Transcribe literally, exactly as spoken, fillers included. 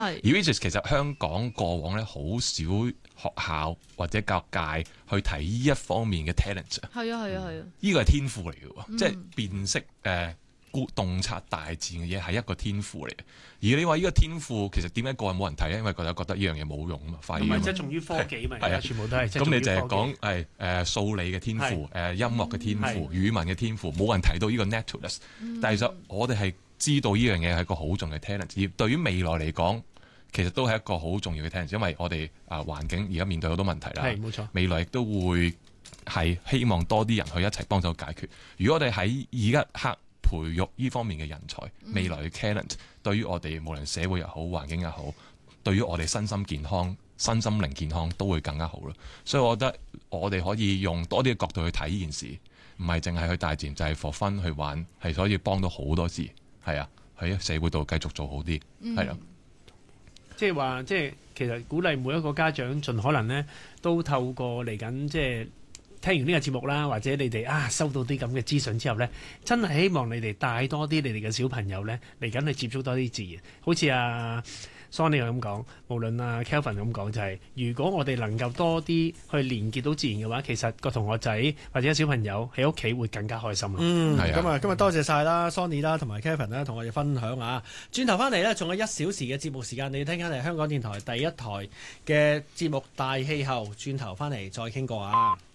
係。 而 which is 其實香港過往咧好少學校或者教育界去睇呢一方面嘅 talent。 係啊係啊係啊， 呢個係天賦嚟嘅喎， 嗯、 即係辨識誒觀洞察大自然嘅嘢係一個天賦嚟嘅。而你話呢個天賦其實點解個人冇人睇咧？因為覺得覺得呢樣嘢冇用啊嘛，廢啊嘛。 唔係側重於科技嘛，係啊，全部都係。 咁你就係講係誒數理嘅天賦、誒音樂嘅天賦、語文嘅天賦，冇人提到呢個 naturalness、嗯。但係其實我哋係知道呢樣嘢係一個好重要嘅 talent，而對於未來嚟講，其實都係一個好重要嘅 talent，因為我哋啊環境而家面對好多問題啦。 係冇錯。未來亦都會係希望多啲人去一齊幫手解決。如果我哋喺而家刻培育呢方面嘅人才，未來嘅 talent 對於我哋無論社會又好、環境又好，對於我哋身心健康、身心靈健康都會更加好咯。所以我覺得我哋可以用多啲嘅角度去睇呢件事，唔係淨係去大自然就係 for fun 去玩，係可以幫到好多事。係啊，喺社會度繼續做好啲，係啦、嗯。 即係話，即係其實鼓勵每一個家長盡可能呢，都透過嚟緊即係聽完呢個節目啦，或者你哋啊收到啲咁嘅資訊之後呢，真係希望你哋帶多啲你哋嘅小朋友呢嚟緊去接觸多啲自然，好似啊 Sony 咁講，無論啊 Kelvin 咁講，就係、是、如果我哋能夠多啲去連結到自然嘅話，其實個同學仔或者小朋友喺屋企會更加開心。 嗯，咁啊，今日多謝晒啦 Sony 啦，同埋 Kelvin 啦，同我哋分享啊。轉頭翻嚟呢，仲有一小時嘅節目時間，你聽緊係香港電台第一台嘅節目《大氣候》，轉頭翻嚟再傾過啊。